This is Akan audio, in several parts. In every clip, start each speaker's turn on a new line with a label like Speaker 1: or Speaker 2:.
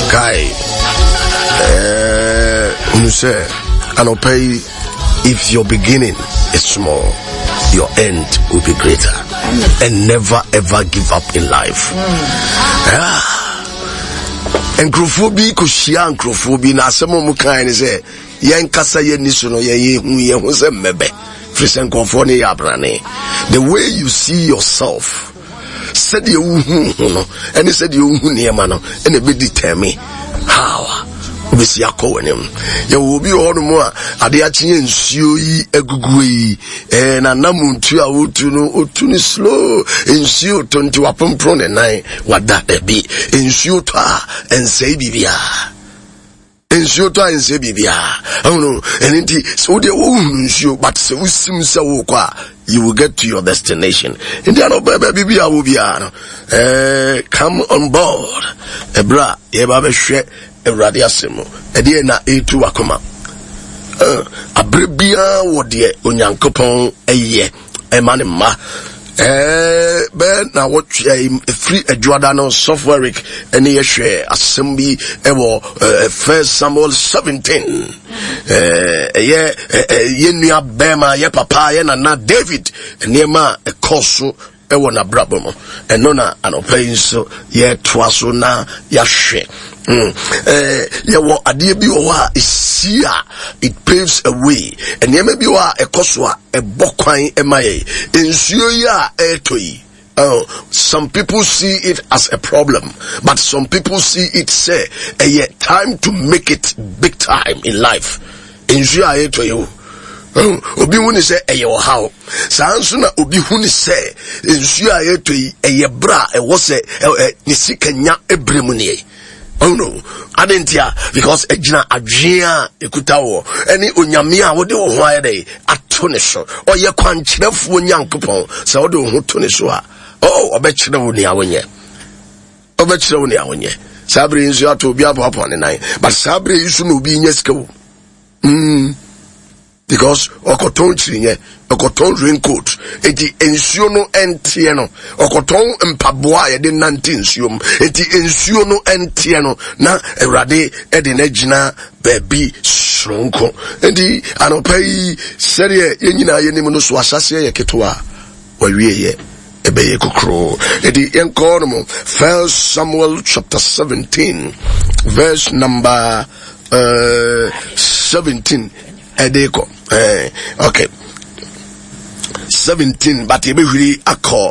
Speaker 1: Kai, you say, and pay if your beginning is small, your end will be greater. And never ever give up in life. And Crophobia, Kushia, and Crophobia, now some of kind say, Yankasa Yenisuno, ye was a mebe, Frisen Conforni Abrane. The way you see yourself, said you, and he said you, near mano, and a bit determine how. Bisi yako wenem ya obi ono mo ade achi nsuo yi agugui na namuntu a otu ni slow nsuo to nti wapompro ne nan wada ebi nsuo to a ensei bibia nsuo to a ensei bibia no enti so de wo nsuo but se usim se wo kwa you will get to your destination. India no bibia wo bia no come on board ebra ye ba be hwe Ewurade asemo ede na etu akoma abrebia wo de onyankopon eye emane ma be na wo free adwada no software ene ye hwe assembly ewo 1 Samuel 17 ye nua bema ye papa ye na David enema ekoso ewo na brabo mo eno na anopai so ye toaso na ya hwe adie bi o wa isia it paves a way and ye maybe wa ekoso a ebokwan emaye ensuo yi a etoyi. Some people see it as a problem, but some people see it say a time to make it big time in life. Ensuo a etoyi obi huni se eyo how sanso na obi huni se ensuo a etoyi eye bra e wo se ni sikanya ebremu ne. Oh no, adentia because ejina adwea ekuta wo eni onyame a wode wo ho ayede ato ne so oye kwankyerefo onyankopon se wode wo ho to ne so a obekire wo ni awonye sabre nsu ato obi apopo ne nan but sabre isu no obi nya sika wo because okoton chirinye okoton raincoat eti ensuo no entie no okoton mpaboa ye de nante ensuo eti ensuo no entie no na Ewurade e de na gina baby sonko enti anopai serie ye nyina ye nim no so asase ye ketoa wawie ye ebeye kokro eti enko no 1 Samuel chapter 17 verse number 17 edeko okay 17 but you be really akọ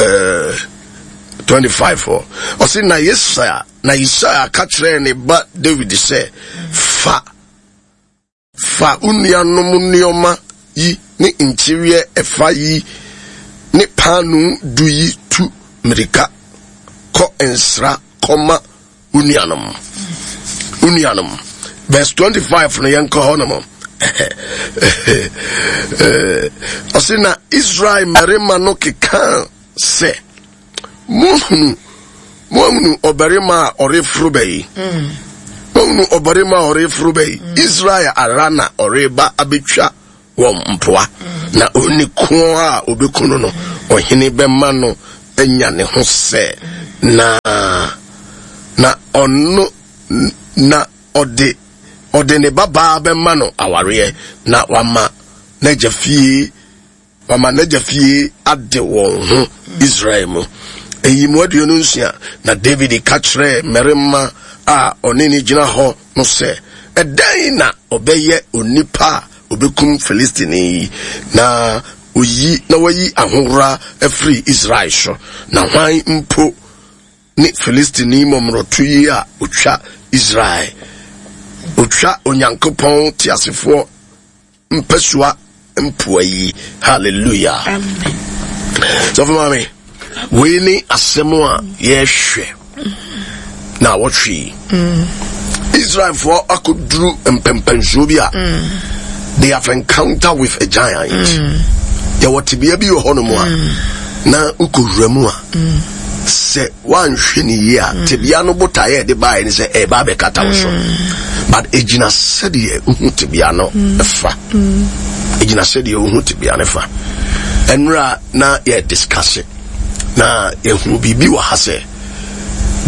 Speaker 1: 25 for o say na Isaiah katre ne ba David say fa unianom nioma yi ni interior efa yi ni panu du yi tu merika ko ensra koma unianom verse 25 no yanko honomo Osina Israel marima no keka se munu obarima orefrubei Israel arana oreba abetwa wo mpoa na oni ko a obekunu no ohene bema no anya ne ho se na ono na ode ne baba be mano aware na wama najafie ade won ho Israel mu eyi mu aduonu nsia na David katre merima a onini gina ho no se edan na obeye onipa obekum Philistine na wayi ahora afri Israel so na hwan mpo ni Philistine momrotu yi a otwa Israel otwa onyankopon tiasefo mpesua mpuayi. Hallelujah, amen. So for mami we ni asemo a yehwe na wotwe Israel for akudru mpempenso bi a they have encountered with a giant. Ya wotibia bi honomo a na ukowuramu a se wan hweni ya tibia no botaye de bae ni se e ba be kata wo so but ejina said ye uhu tibia no fa ejina said ye uhu tibia no fa enra na ye discuss na ehu bibi wa ha se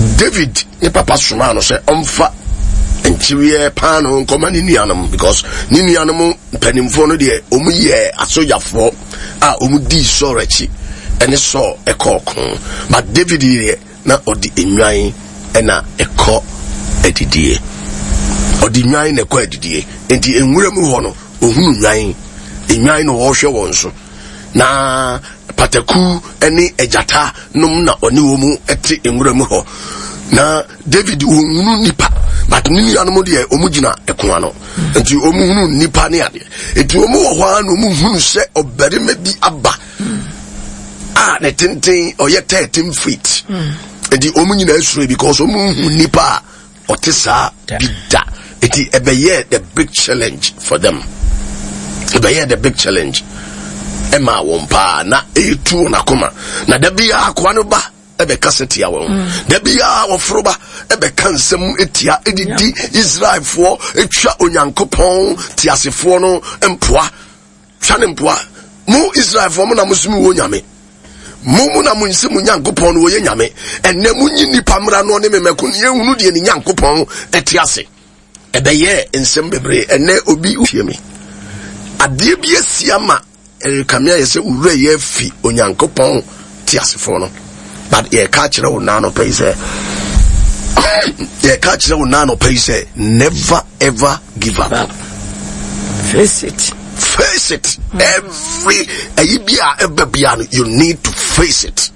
Speaker 1: David ni papa suma no say omfa enchiwe pano nkoma ni nuanom because ni nuanom panimfo no de omu ye asojafo a omu di sorechi ene so ekokon but David ye na odi enwan ena eko edidie odi nwan na eko edidie enti enwura mu ho no ohunu nwan enwan no wo hwe won so na pataku ene ejata num na oni wo mu eti enwura mu ho na David ohunu nipa but nini anomo de omugina ekoa no enti omuhunu nipa ne ade enti omu wo hwa no omuhunu se obarima bi aba ne tintin oye 13 feet enti omunyina asure because omuhunu nipa otisa bida enti ebeye the big challenge for them ebeye the big challenge ema wompa na etu na koma na da bia akwa no ba ebe kaseti ya won da bia wofroba ebe kansem etia edidi Israel fo etwa onyankopon tiasefo no empoa twa ne mpoa mu Israel fo mo na musumi wo nyame mu na munsi mu nyankopon no wo ye nyame enne munyi nipa mra no ne memeko ne ehunu de ne nyankopon etiase ebe ye ensem bebre enne obi ufiemi ade bia siama kamia yese ure ye fi onyankopon tiasefo no but ye catch the nano pay say ye catch the nano pay say never ever give up.
Speaker 2: Face it every you need to face it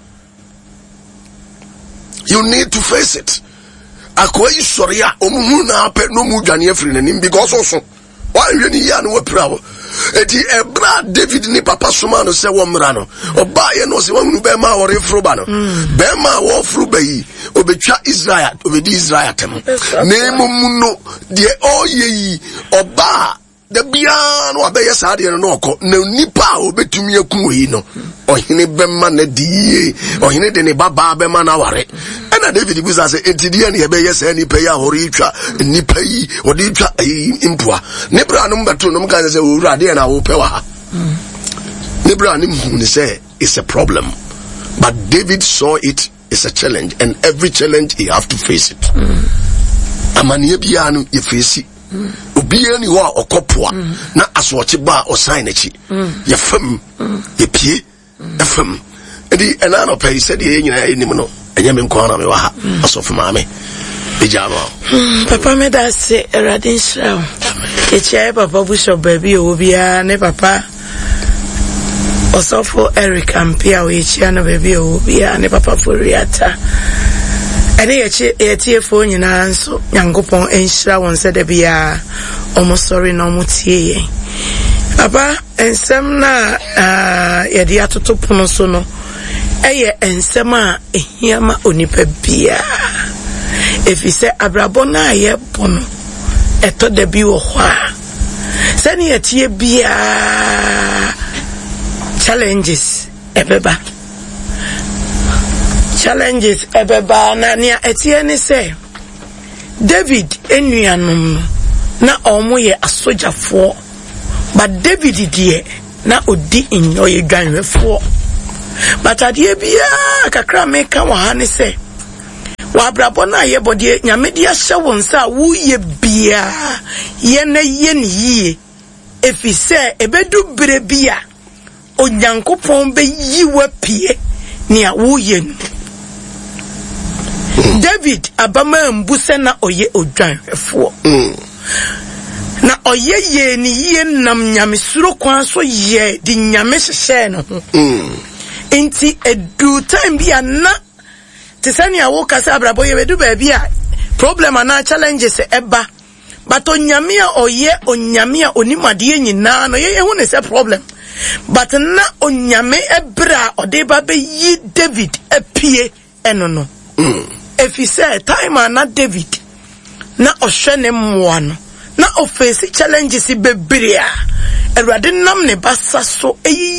Speaker 2: akwai soria omuhu na ape no mu dwane afiri nanim because also why you ni ya no prawo eti ebra David ni papa soma no se wo mra no oba ye no se wonu be ma wore froba no be ma wo froba yi obetwa Israel obedi Israel tem na mum no de oye oba da bia no abeye saade no okọ na nipa obetumi akun yi no ohene be ma na die ohene de ne baba be ma na ware na David busa say entidie ne ebeye sa nipa ya hori twa nipa yi odi twa impua ne bra no mbeto no mka say owura de na wo pe wa ha ne bra ne mu ne say it's a problem but David saw it as a challenge and every challenge he have to face it amane bia no ye face obi ani ho okopoa na asoche ba osan na chi ye fam ye pie fam edi ena no pay said ye nyina enim no enye me nkwana me wa ha asofu maame ejama papa me da se radin shraw e chai papa busho baby obia ne papa osofo Eric Ampia we chia no baby obia ne papa foriata ene ye tie fo nyina nso nyankopon enhira won se da bia omo sorry no mo tie yen papa ensem na ye dia toto pono so no eye ensem a ehiama onipa bia efise abrabo na ye pono eto da bi wo hwa se ne ye tie bia challenges ebeba na nia etie ni say David enuanom na omo ye asojafo but David die na odi inyo ye dwanwefo but adie bia kakra meka wa ha ni say wa brabo na ye bodie nyame dia hye won sa wo ye bia ye na ye ni yie efise ebedu bre bia onyankopon be yiwa pie nia wo ye David abama mbuse na oye odwanhwefo na oye ye ni ye nam nyame suro kwan so ye di nyame hyehye no enti edu time bia na tisani awo kasa abrabo ye bedu ba bia problem na challenges eba but onyame a oye onyame a onimade nyina no ye hu ne se problem but na onyame ebra odeba be yi David apie eno no if he said time na David na ohwene mmoa no na ofesi challenges bebrea erade nam ne basa so